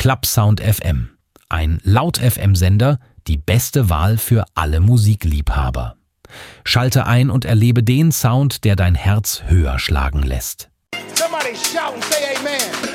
Clubsound FM. Ein Laut-FM-Sender, die beste Wahl für alle Musikliebhaber. Schalte ein und erlebe den Sound, der dein Herz höher schlagen lässt. Somebody shout and say amen.